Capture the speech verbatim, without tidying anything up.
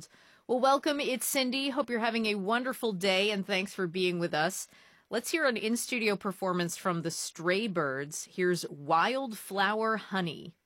world. Well, welcome. It's Cindy. Hope you're having a wonderful day, and thanks for being with us. Let's hear an in-studio performance from the Stray Birds. Here's Wildflower Honey.